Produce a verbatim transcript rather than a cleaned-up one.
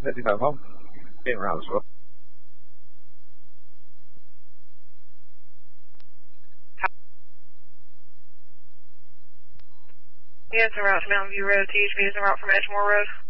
fifty-five home. Being around as well. Yes, en route to Mountain View Road. T H B is en route from Edgemore Road.